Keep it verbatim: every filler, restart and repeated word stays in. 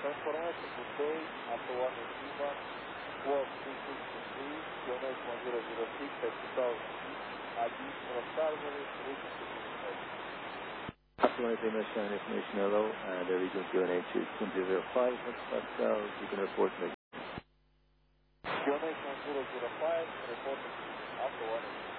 Transformation good day, after one Lima, squawk two six three, Q N H one zero zero six at two thousand feet, I D from Starbury, reaching to After one Lima, information hello, and the region Q N H is one zero zero five, Pascal, you can report me. Q N H one zero zero five, reporting after one